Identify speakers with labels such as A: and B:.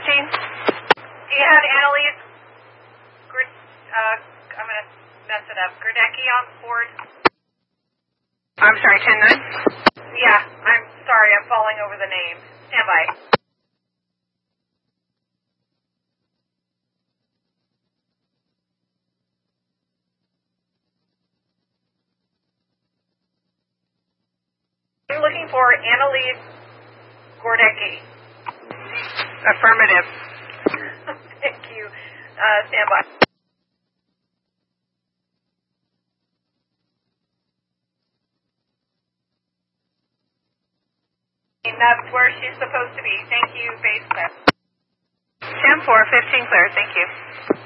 A: You had Annalise, I'm going to mess it up, Grodecki on board.
B: I'm sorry, 10-9?
A: Yeah, I'm sorry, I'm falling over the name. Stand by. I'm looking for Annalise Grodecki.
B: Affirmative.
A: Thank you. Stand by. And that's where she's supposed to be. Thank you, base test.
B: 10-4, 15 clear. Thank you.